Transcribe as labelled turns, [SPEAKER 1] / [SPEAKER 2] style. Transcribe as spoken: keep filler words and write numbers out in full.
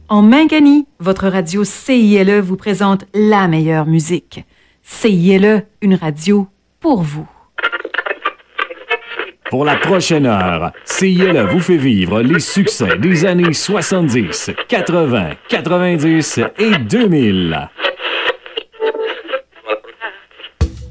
[SPEAKER 1] En Mingani, votre radio C I L E vous présente la meilleure musique. C I L E, une radio pour vous.
[SPEAKER 2] Pour la prochaine heure, C I L E vous fait vivre les succès des années soixante-dix, quatre-vingts, quatre-vingt-dix et deux mille.